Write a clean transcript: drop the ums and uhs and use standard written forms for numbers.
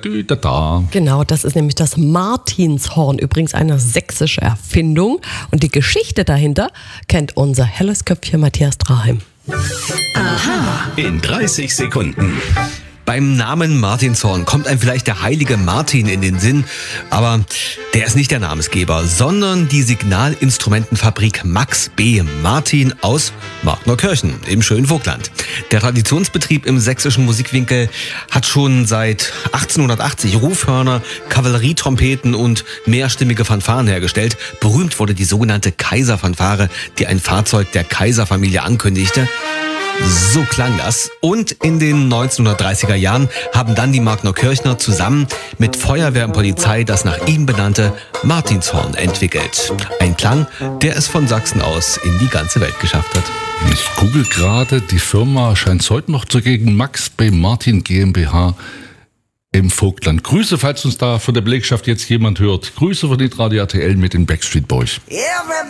Da. Genau, das ist nämlich das Martinshorn, übrigens eine sächsische Erfindung. Und die Geschichte dahinter kennt unser helles Köpfchen Matthias Draheim. Aha. In 30 Sekunden. Beim Namen Martinshorn kommt einem vielleicht der heilige Martin in den Sinn, aber der ist nicht der Namensgeber, sondern die Signalinstrumentenfabrik Max B. Martin aus Markneukirchen im schönen Vogtland. Der Traditionsbetrieb im sächsischen Musikwinkel hat schon seit 1880 Rufhörner, Kavallerietrompeten und mehrstimmige Fanfaren hergestellt. Berühmt wurde die sogenannte Kaiserfanfare, die ein Fahrzeug der Kaiserfamilie ankündigte. So klang das. Und in den 1930er Jahren haben dann die Markneukirchner zusammen mit Feuerwehr und Polizei das nach ihm benannte Martinshorn entwickelt. Ein Klang, der es von Sachsen aus in die ganze Welt geschafft hat. Ich google gerade, die Firma scheint es heute noch zu geben, Max B. Martin GmbH im Vogtland. Grüße, falls uns da von der Belegschaft jetzt jemand hört. Grüße von Hitradio RTL mit den Backstreet Boys.